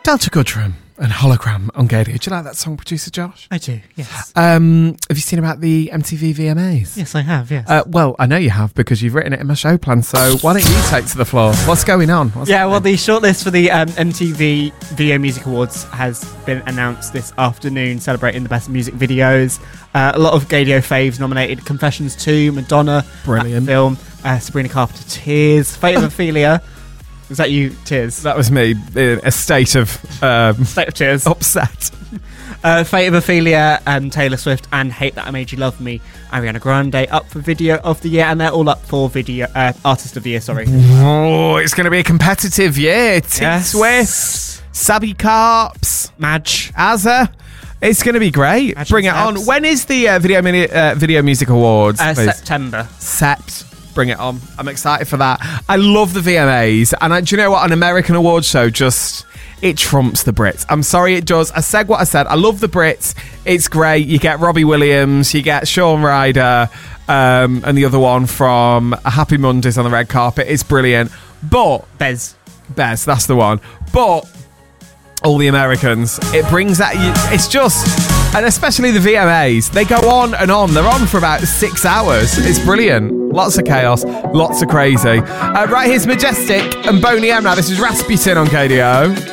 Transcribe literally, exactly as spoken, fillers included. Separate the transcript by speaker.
Speaker 1: Delta Goodrum and Hologram on Gadio. Do you like that song, Producer Josh?
Speaker 2: I do, yes.
Speaker 1: Um, have you seen about the M T V V M As?
Speaker 2: Yes, I have, yes.
Speaker 1: Uh, well, I know you have because you've written it in my show plan, so why don't you take to the floor? What's going on? What's
Speaker 2: yeah,
Speaker 1: happening?
Speaker 2: well, the shortlist for the um, M T V Video Music Awards has been announced this afternoon, celebrating the best music videos. Uh, a lot of Gadio faves nominated: Confessions two, Madonna,
Speaker 1: Brilliant.
Speaker 2: Film, uh, Sabrina Carpenter, Tears, Fate of Ophelia. Was that you, Tears?
Speaker 1: That was me in a state of um,
Speaker 2: State of Tears.
Speaker 1: upset.
Speaker 2: Uh, Fate of Ophelia, and Taylor Swift, and Hate That I Made You Love Me, Ariana Grande up for Video of the Year, and they're all up for Video uh, Artist of the Year. Sorry.
Speaker 1: Oh, it's going to be a competitive year. T
Speaker 2: Yes.
Speaker 1: Swift, Sabi Carps,
Speaker 2: Madge.
Speaker 1: Azza. It's going to be great.
Speaker 2: Madge
Speaker 1: Bring it
Speaker 2: and
Speaker 1: on.
Speaker 2: Sabs.
Speaker 1: When is the uh, video mini- uh, Video Music Awards?
Speaker 2: Uh,
Speaker 1: please?
Speaker 2: September.
Speaker 1: Sept. Bring it on. I'm excited for that. I love the V M As. And I, do you know what? An American award show just, it trumps the Brits. I'm sorry it does. I said what I said. I love the Brits. It's great. You get Robbie Williams. You get Shaun Ryder. Um, and the other one from Happy Mondays on the red carpet. It's brilliant. But,
Speaker 2: Bez.
Speaker 1: Bez, that's the one. But, all the Americans, it brings that, it's just, and especially the V M As, they go on and on. They're on for about six hours. It's brilliant. Lots of chaos, lots of crazy. Uh, right, here's Majestic and Boney M now. This is Rasputin on K D O.